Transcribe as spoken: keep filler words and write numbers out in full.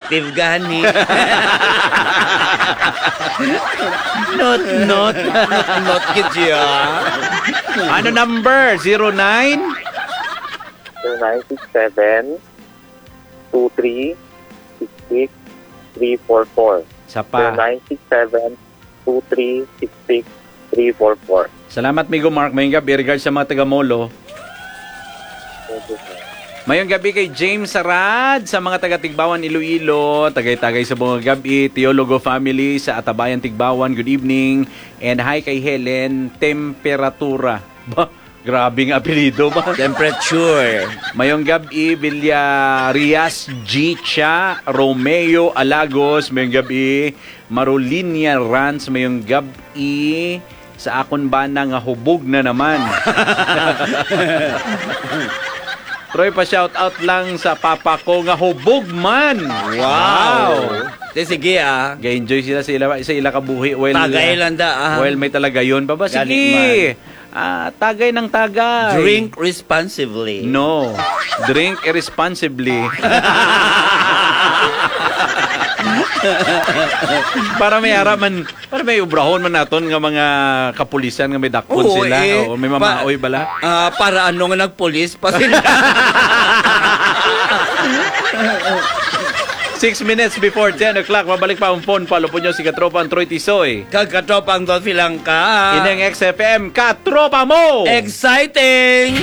Detective gani. Not, not. Not kid ya. Ano number? zero nine? nine six seven, two three six six, three four four. Sa pa. nine six seven, two three six six, three four four. Salamat, Migo Mark. Mayong gabi. Regards sa mga taga-Molo. Mayong gabi kay James Sarad sa mga taga-Tigbawan, Iloilo. Tagay-tagay sa buong gabi. Teologo family sa Atabayan, Tigbawan. Good evening. And hi kay Helen. Temperatura. Ba? Grabing apelido ba? Temperature. Mayong gabi, Villarias Gicha, Romeo Alagos. Mayong gabi, Marolinia Rans. Mayong gabi, sa akon ba na nga hubog na naman. Troy, pa shout out lang sa papa ko nga hubog man. Wow. De, sige ah. Ga-enjoy sila sa ila, sa ila kabuhi. Well, Tagay lang da ah. Well, may talaga yun. Baba, Galing sige. Ah, tagay ng tagay. Drink responsibly. No. Drink irresponsibly. Para may haraman, para may ubrahon man naton nga mga kapulisan nga may dakpon Oo, sila. eh. O may mamaoy bala. Ah, para ano nga nagpulis pa sila. Six minutes before ten o'clock, mabalik pa ang phone. Palo po nyo si Katropa ang Troy Tisoy. Kagkatropang Dolphy lang ka. Ineng X F M, Katropa mo! Exciting!